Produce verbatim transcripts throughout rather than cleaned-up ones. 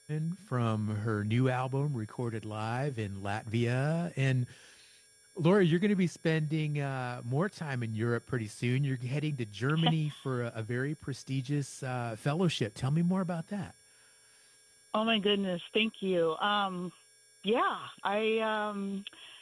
from her new album recorded live in Latvia. And Laura, you're going to be spending uh, more time in Europe pretty soon. You're heading to Germany for a, a very prestigious uh, fellowship. Tell me more about that. Oh my goodness, thank you. Um, yeah, I um,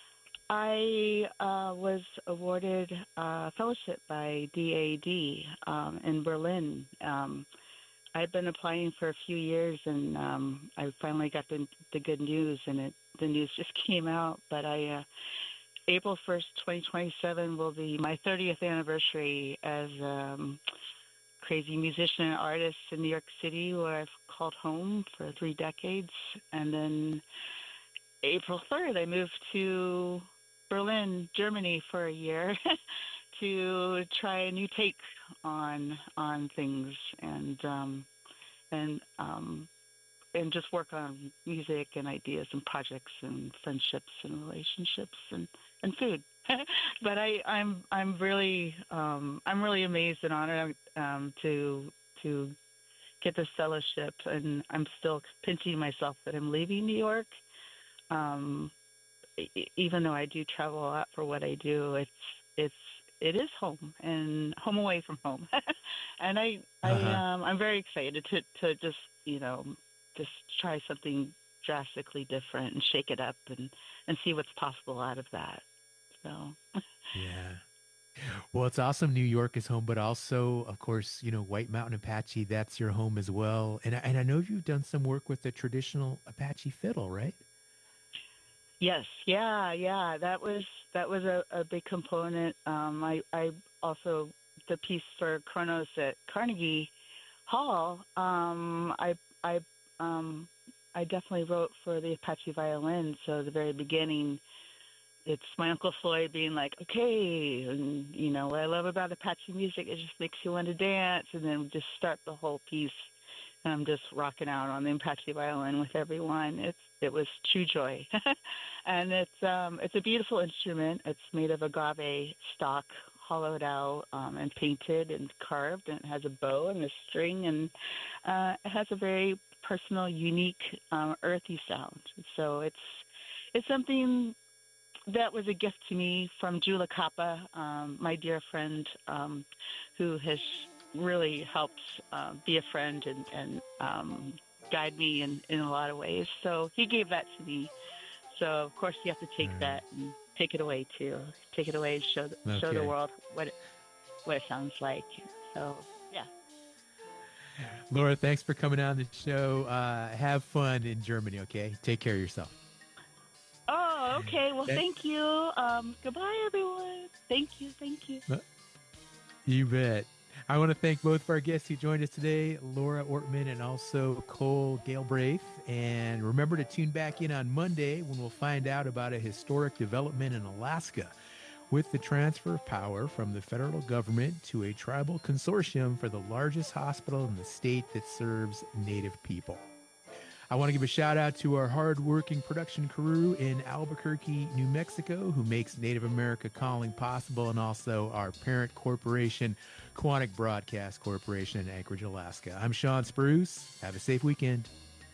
I uh, was awarded a fellowship by D A D um, in Berlin. Um, I've been applying for a few years, and um, I finally got the the good news, and it the news just came out. But I uh, April first, twenty twenty-seven will be my thirtieth anniversary as um, crazy musician and artist in New York City, where I've called home for three decades. And then April third, I moved to Berlin, Germany for a year to try a new take on on things and um, and um, and just work on music and ideas and projects and friendships and relationships and, and food. But I, I'm I'm really um, I'm really amazed and honored um, to to get this fellowship, and I'm still pinching myself that I'm leaving New York. Um, e- even though I do travel a lot for what I do, it's it's it is home and home away from home, and I I Uh-huh. um, I'm very excited to to just you know just try something drastically different and shake it up and and see what's possible out of that. So. Yeah. Well, it's awesome. New York is home, but also, of course, you know, White Mountain Apache, that's your home as well. And I, and I know you've done some work with the traditional Apache fiddle, right? Yes, yeah, yeah. That was that was a, a big component. Um, I I also the piece for Kronos at Carnegie Hall. Um, I I um, I definitely wrote for the Apache violin. So the very beginning, it's my Uncle Floyd being like, okay, and you know what I love about Apache music, it just makes you want to dance, and then we just start the whole piece. And I'm just rocking out on the Apache violin with everyone. It's it was true joy, and it's um it's a beautiful instrument. It's made of agave stock, hollowed out um, and painted and carved, and it has a bow and a string, and uh, it has a very personal, unique, um, earthy sound. So it's it's something that was a gift to me from Jula Kappa, um, my dear friend, um, who has really helped uh, be a friend and, and um, guide me in, in a lot of ways. So he gave that to me. So of course you have to All take right. that and take it away too. Take it away and show the, show the Okay. world what it, what it sounds like. So yeah. Laura, thanks for coming on the show. Uh, have fun in Germany, okay? Take care of yourself. Oh, okay. Well, That, thank you. Um, goodbye, everyone. Thank you. Thank you. you bet. I want to thank both of our guests who joined us today, Laura Ortman and also Cole Galbraith. And remember to tune back in on Monday when we'll find out about a historic development in Alaska with the transfer of power from the federal government to a tribal consortium for the largest hospital in the state that serves Native people. I want to give a shout out to our hardworking production crew in Albuquerque, New Mexico, who makes Native America Calling possible, and also our parent corporation, Quantic Broadcast Corporation in Anchorage, Alaska. I'm Sean Spruce. Have a safe weekend.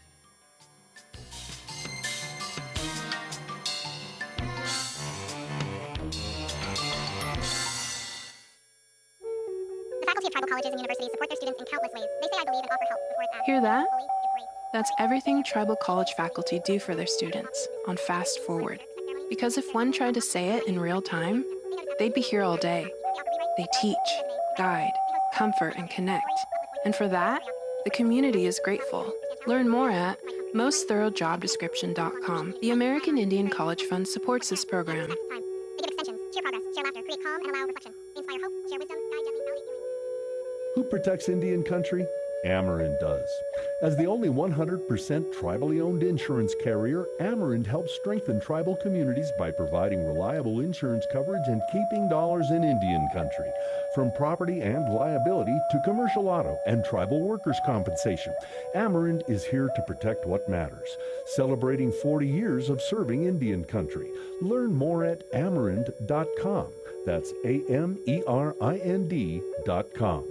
The faculty of tribal colleges and universities support their students in countless ways. They say I believe and offer help before it's asked. Hear that? Fully, give grace. That's everything tribal college faculty do for their students on Fast Forward. Because if one tried to say it in real time, they'd be here all day. They teach, guide, comfort, and connect. And for that, the community is grateful. Learn more at most thorough job description dot com. The American Indian College Fund supports this program. They give extensions, cheer progress, share laughter, create calm, and allow reflection. They inspire hope, share wisdom, guide gently, validate healing. Who protects Indian country? Amerind does. As the only one hundred percent tribally owned insurance carrier, Amerind helps strengthen tribal communities by providing reliable insurance coverage and keeping dollars in Indian country. From property and liability to commercial auto and tribal workers' compensation, Amerind is here to protect what matters. Celebrating forty years of serving Indian country. Learn more at amerind dot com. That's A M E R I N D dot com.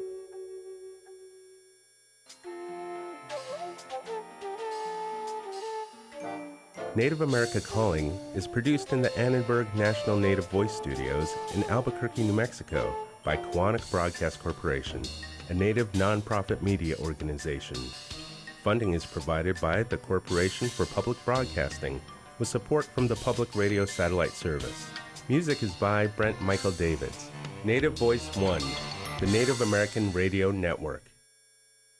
Native America Calling is produced in the Annenberg National Native Voice Studios in Albuquerque, New Mexico by Koahnic Broadcast Corporation, a Native nonprofit media organization. Funding is provided by the Corporation for Public Broadcasting with support from the Public Radio Satellite Service. Music is by Brent Michael Davids. Native Voice One, the Native American Radio Network.